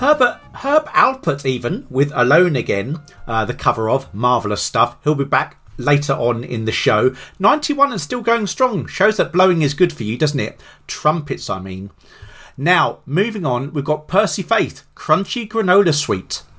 Herb Alpert even, with Alone Again, the cover of Marvellous Stuff. He'll be back later on in the show. 91 and still going strong. Shows that blowing is good for you, doesn't it? Trumpets, I mean. Now, moving on, we've got Percy Faith, Crunchy Granola Sweet.